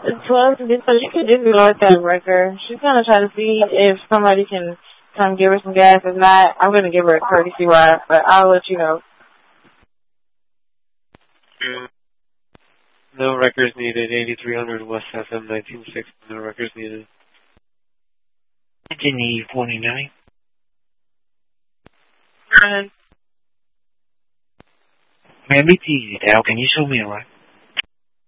12, because you could just ignore that record. She's going to try to see if somebody can come give her some gas. If not, I'm going to give her a courtesy ride, but I'll let you know. No records needed. 8300 West FM 1960. No records needed. Engine 49. Man, it's easy, Dal. Can you show me a ride?